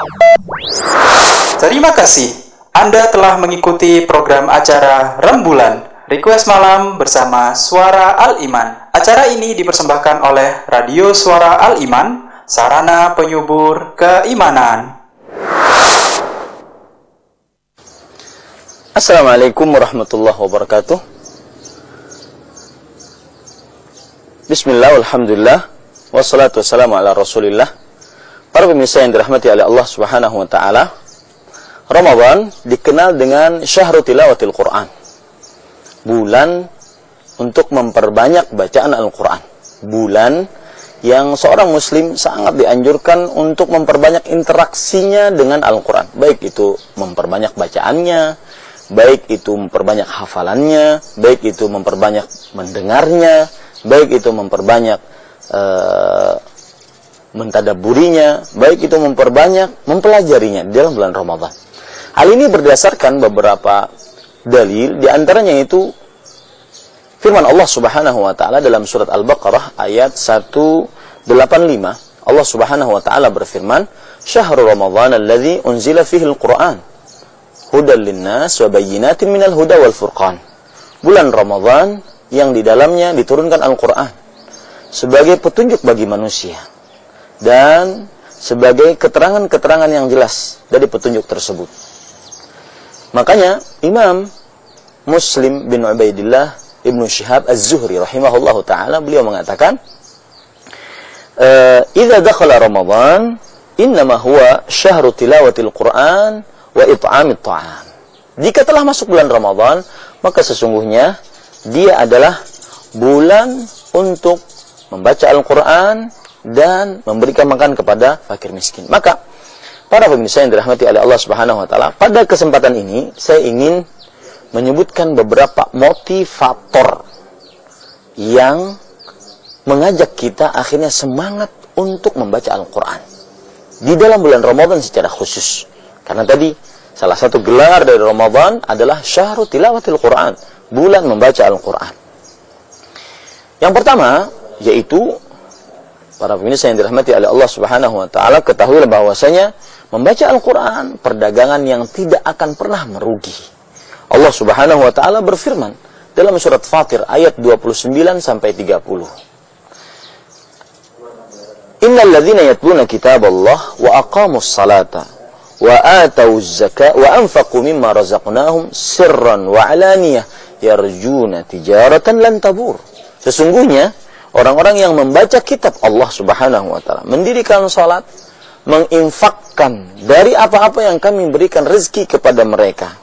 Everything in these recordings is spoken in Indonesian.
Terima kasih. Anda telah mengikuti program acara Rembulan Request Malam bersama Suara Al-Iman. Acara ini dipersembahkan oleh Radio Suara Al-Iman, sarana penyubur keimanan. Assalamualaikum warahmatullahi wabarakatuh. Bismillah, alhamdulillah, wassalatu wassalamu ala rasulillah. Para pemirsa yang dirahmati oleh Allah subhanahu wa ta'ala, Ramadan dikenal dengan Syahrul Tilawatil Quran, bulan untuk memperbanyak bacaan Al-Quran, bulan yang seorang muslim sangat dianjurkan untuk memperbanyak interaksinya dengan Al-Quran, baik itu memperbanyak bacaannya, baik itu memperbanyak hafalannya, baik itu memperbanyak mendengarnya, baik itu memperbanyak mentadabburinya, baik itu memperbanyak mempelajarinya di dalam bulan Ramadan. Hal ini berdasarkan beberapa dalil, di antaranya itu firman Allah Subhanahu wa taala dalam surat Al-Baqarah ayat 185. Allah Subhanahu wa taala berfirman, "Syahrul Ramadhan alladzi unzila fihi al-Qur'an hudan lin-nas wa bayyinatin minal huda wal furqan." Bulan Ramadan yang di dalamnya diturunkan Al-Quran sebagai petunjuk bagi manusia dan sebagai keterangan-keterangan yang jelas dari petunjuk tersebut. Makanya Imam Muslim bin Ubaidillah Ibnu Syihab Az-Zuhri rahimahullahu ta'ala, beliau mengatakan, "Idza dakhala Ramadan, innama huwa syahru tilawatil Qur'an wa it'amit ta'am." Jika telah masuk bulan Ramadan, maka sesungguhnya dia adalah bulan untuk membaca Al-Quran dan memberikan makan kepada fakir miskin. Maka, para pemirsa yang dirahmati oleh Allah Subhanahu wa taala, pada kesempatan ini saya ingin menyebutkan beberapa motivator yang mengajak kita akhirnya semangat untuk membaca Al-Quran di dalam bulan Ramadan secara khusus. Karena tadi salah satu gelar dari Ramadan adalah Syahrul Tilawatil Quran, bulan membaca Al-Quran. Yang pertama, yaitu para pemirsa yang dirahmati oleh Allah Subhanahu wa taala, ketahuilah bahwasanya membaca Al-Quran perdagangan yang tidak akan pernah merugi. Allah Subhanahu wa taala berfirman dalam surat Fatir ayat 29 sampai 30. Innal ladzina yatluna kitaballah wa aqamus salata wa atawuz zakata wa anfaqu mimma razaqnahum sirran wa alaniyah yarjuna tijaratan lan tabur. Sesungguhnya orang-orang yang membaca kitab Allah Subhanahu wa taala, mendirikan salat, menginfakkan dari apa-apa yang kami berikan rezeki kepada mereka,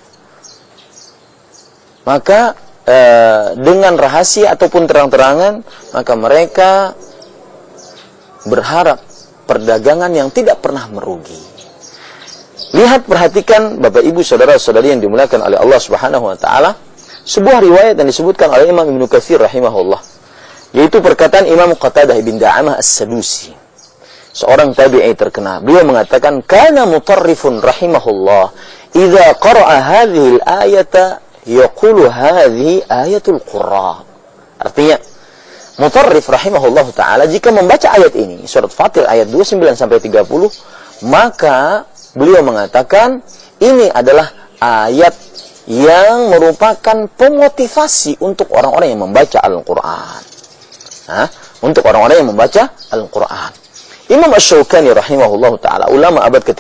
maka dengan rahasia ataupun terang-terangan, maka mereka berharap perdagangan yang tidak pernah merugi. Lihat, perhatikan Bapak Ibu saudara-saudari yang dimuliakan oleh Allah Subhanahu wa taala, sebuah riwayat yang disebutkan oleh Imam Ibnu Katsir rahimahullah, yaitu perkataan Imam Qatadah bin Da'amah As-Sadusi, seorang tabi'i terkenal. Beliau mengatakan, "Kana Mutarrifun rahimahullah idza qara'a hadhihi al-ayata yaqulu hadhihi ayatul qurra." Artinya, Mutarrif rahimahullah taala jika membaca ayat ini, surat Fatir ayat 29 sampai 30, maka beliau mengatakan ini adalah ayat yang merupakan pemotivasi untuk orang-orang yang membaca Al-Quran. Untuk orang-orang yang membaca Al-Quran. Imam Asy-Syaukani rahimahullah ta'ala, ulama abad ke-13,